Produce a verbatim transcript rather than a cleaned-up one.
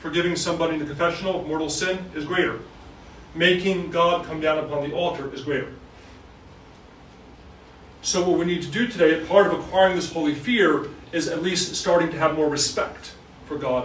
forgiving somebody in the confessional of mortal sin is greater. Making God come down upon the altar is greater. So what we need to do today, part of acquiring this holy fear, is at least starting to have more respect for God